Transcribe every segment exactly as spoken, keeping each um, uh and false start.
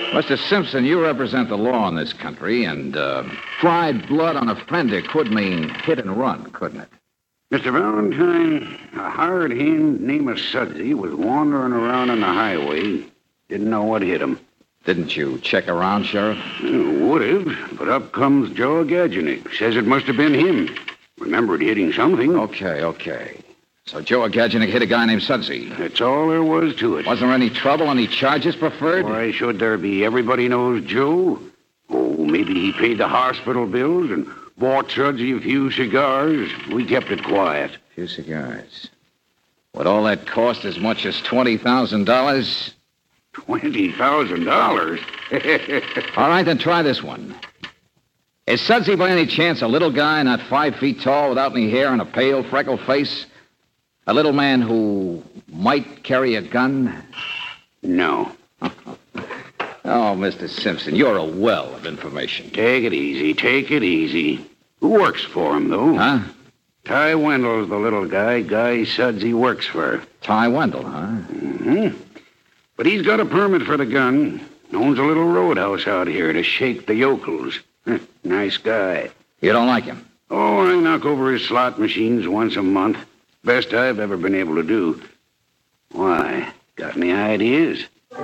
Mister Simpson, you represent the law in this country, and uh, fried blood on a fender could mean hit and run, couldn't it? Mister Valentine, a hired hand named Sudsy was wandering around on the highway. Didn't know what hit him. Didn't you check around, Sheriff? Would have, but up comes Joe Gadgenik. Says it must have been him. Remembered hitting something. Okay, okay. So Joe Gadgenik hit a guy named Sudsy. That's all there was to it. Wasn't there any trouble, any charges preferred? Why should there be? Everybody knows Joe. Oh, maybe he paid the hospital bills and bought Sudsy a few cigars. We kept it quiet. A few cigars. Would all that cost as much as twenty thousand dollars? twenty thousand dollars? All right, then try this one. Is Sudsy by any chance a little guy, not five feet tall, without any hair and a pale, freckled face? A little man who might carry a gun? No. Oh, Mister Simpson, you're a well of information. Take it easy, take it easy. Who works for him, though? Huh? Ty Wendell's the little guy Guy Sudsy works for. Ty Wendell, huh? Mm-hmm. But he's got a permit for the gun. Owns a little roadhouse out here to shake the yokels. Nice guy. You don't like him? Oh, I knock over his slot machines once a month. Best I've ever been able to do. Why? Got any ideas?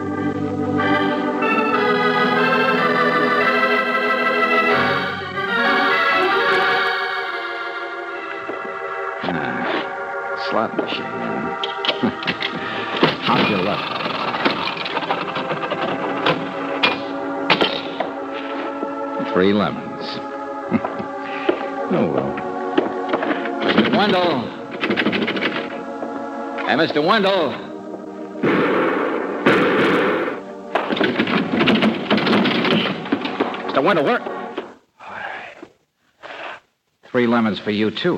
Ah, slot machine. How's your luck? Three lemons. Oh, well. Mister Wendell. Hey, Mister Wendell. Mister Wendell, where? Three lemons for you, too.